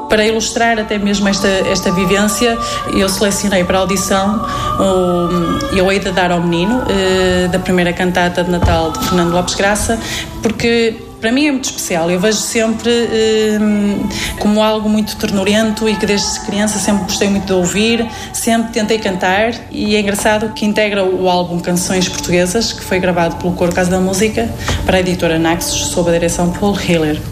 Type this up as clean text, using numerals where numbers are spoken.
Para ilustrar até mesmo esta vivência, eu selecionei para a audição Eu Hei de Dar ao Menino, da primeira cantata de Natal de Fernando Lopes Graça, porque para mim é muito especial. Eu vejo sempre como algo muito ternurento e que desde criança sempre gostei muito de ouvir, sempre tentei cantar, e é engraçado que integra o álbum Canções Portuguesas, que foi gravado pelo Coro Casa da Música para a editora Naxos, sob a direção de Paul Hiller.